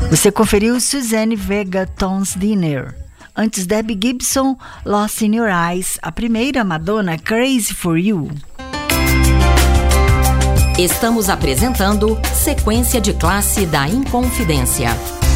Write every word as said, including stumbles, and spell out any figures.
Você conferiu Suzanne Vega, Tom's Dinner. Antes, Debbie Gibson, Lost in Your Eyes. A primeira, Madonna, Crazy for You. Estamos apresentando Sequência de Classe da Inconfidência.